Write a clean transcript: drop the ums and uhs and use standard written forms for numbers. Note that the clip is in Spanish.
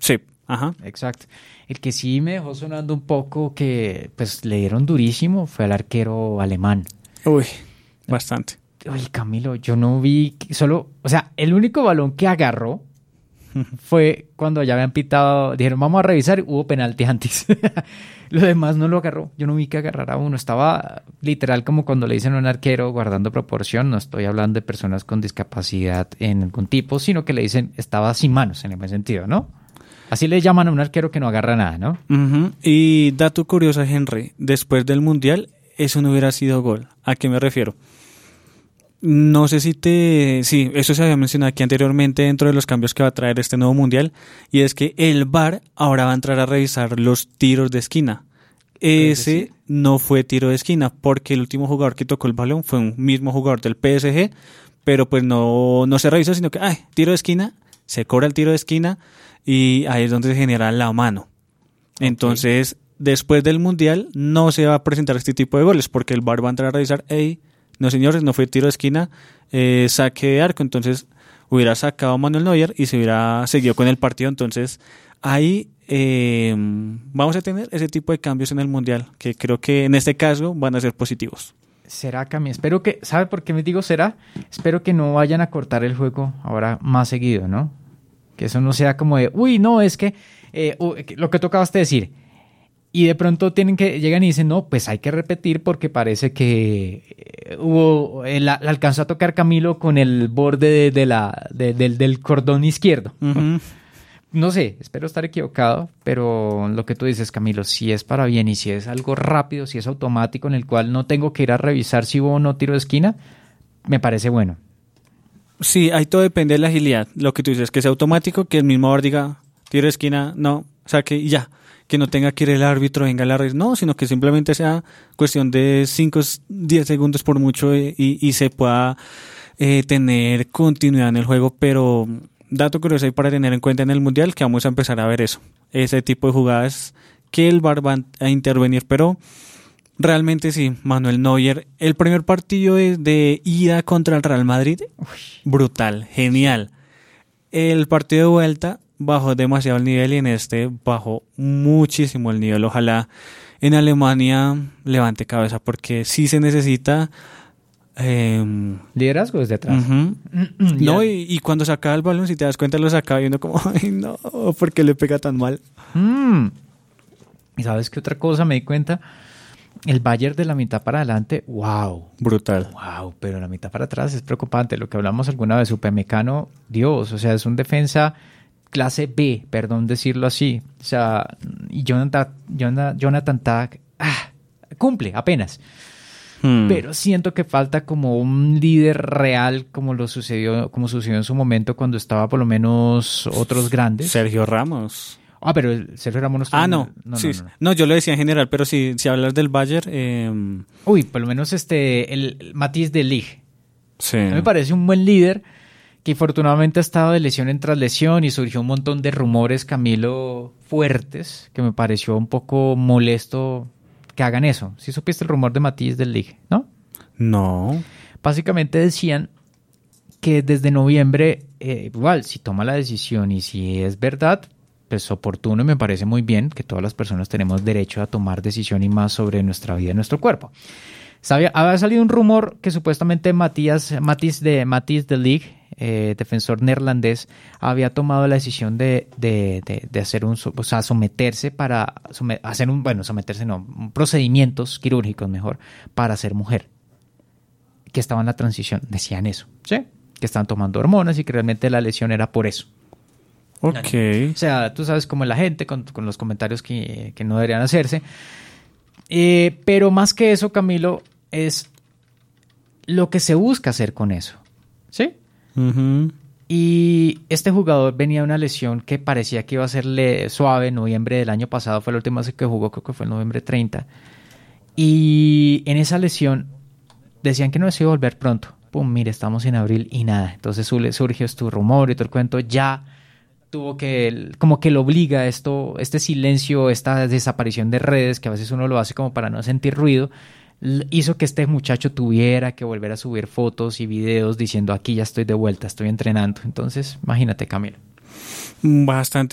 Sí, ajá. Exacto. El que sí me dejó sonando un poco que pues le dieron durísimo fue al arquero alemán. Uy, bastante. Uy, Camilo, yo no vi solo, o sea, el único balón que agarró fue cuando ya habían pitado, dijeron, vamos a revisar, hubo penalti antes. Lo demás no lo agarró. Yo no vi que agarrara uno. Estaba literal como cuando le dicen a un arquero guardando proporción. No estoy hablando de personas con discapacidad en algún tipo, sino que le dicen estaba sin manos en el buen sentido, ¿no? Así le llaman a un arquero que no agarra nada, ¿no? Ujú. Y dato curioso, Henry, después del Mundial, eso no hubiera sido gol. ¿A qué me refiero? No sé sí, eso se había mencionado aquí anteriormente dentro de los cambios que va a traer este nuevo Mundial, y es que el VAR ahora va a entrar a revisar los tiros de esquina. Ese no fue tiro de esquina, porque el último jugador que tocó el balón fue un mismo jugador del PSG, pero pues no se revisó, sino que, tiro de esquina, se cobra el tiro de esquina, y ahí es donde se genera la mano. Entonces, después del Mundial, no se va a presentar este tipo de goles, porque el VAR va a entrar a revisar, no señores, no fue tiro de esquina, saque de arco. Entonces hubiera sacado a Manuel Neuer y se hubiera seguido con el partido. Entonces ahí vamos a tener ese tipo de cambios en el Mundial, que creo que en este caso van a ser positivos. Será, Cami, espero que, ¿sabe por qué me digo será? Espero que no vayan a cortar el juego ahora más seguido, ¿no? Que eso no sea como de, uy, no, es que lo que tú acabas de decir. Y de pronto llegan y dicen, no, pues hay que repetir porque parece que la alcanzó a tocar Camilo con el borde del cordón izquierdo. Uh-huh. No sé, espero estar equivocado, pero lo que tú dices, Camilo, si es para bien y si es algo rápido, si es automático en el cual no tengo que ir a revisar si hubo o no tiro de esquina, me parece bueno. Sí, ahí todo depende de la agilidad. Lo que tú dices, que sea automático, que el mismo VAR diga, tiro de esquina, no, saque y ya. Que no tenga que ir el árbitro, venga la red, no, sino que simplemente sea cuestión de 5, 10 segundos por mucho y se pueda tener continuidad en el juego. Pero dato curioso ahí para tener en cuenta en el Mundial, que vamos a empezar a ver eso, ese tipo de jugadas que el VAR va a intervenir. Pero realmente sí, Manuel Neuer, el primer partido de ida contra el Real Madrid, brutal, genial. El partido de vuelta bajó demasiado el nivel y en este bajó muchísimo el nivel. Ojalá en Alemania levante cabeza porque sí se necesita liderazgo desde atrás. Uh-huh. No, y cuando sacaba el balón, si te das cuenta, lo sacaba viendo como, ay no, ¿por qué le pega tan mal? ¿Y sabes qué otra cosa me di cuenta? El Bayern de la mitad para adelante, wow. Brutal. Wow, pero la mitad para atrás es preocupante. Lo que hablamos alguna vez, Upamecano, Dios, o sea, es un defensa clase B, perdón decirlo así. O sea, y Jonathan Tah cumple apenas. Pero siento que falta como un líder real como sucedió en su momento cuando estaba por lo menos otros grandes. Sergio Ramos. Pero Sergio Ramos no. No, yo lo decía en general, pero si hablas del Bayern... por lo menos el Matthijs de Ligt. Sí. Me parece un buen líder que afortunadamente ha estado de lesión tras lesión y surgió un montón de rumores, Camilo, fuertes, que me pareció un poco molesto que hagan eso. ¿Sí supiste el rumor de Matthijs de Ligt, no? No. Básicamente decían que desde noviembre, igual, si toma la decisión y si es verdad, pues oportuno y me parece muy bien que todas las personas tenemos derecho a tomar decisión y más sobre nuestra vida y nuestro cuerpo. Había salido un rumor que supuestamente Matthijs de Ligt, defensor neerlandés, había tomado la decisión de hacer someterse para hacer procedimientos quirúrgicos mejor para ser mujer, que estaba en la transición, decían eso, ¿sí? Que estaban tomando hormonas y que realmente la lesión era por eso. Okay. O sea, tú sabes cómo es la gente con los comentarios que no deberían hacerse. Pero más que eso, Camilo, es lo que se busca hacer con eso, ¿sí? Uh-huh. Y este jugador venía de una lesión que parecía que iba a serle suave. En noviembre del año pasado fue la última vez que jugó, creo que fue en noviembre 30. Y en esa lesión decían que no se iba a volver pronto. Pum, mire, estamos en abril y nada. Entonces surgió este rumor y todo el cuento. Ya tuvo como que lo obliga este silencio, esta desaparición de redes, que a veces uno lo hace como para no sentir ruido, hizo que este muchacho tuviera que volver a subir fotos y videos diciendo aquí ya estoy de vuelta, estoy entrenando. Entonces, imagínate, Camilo. Bastante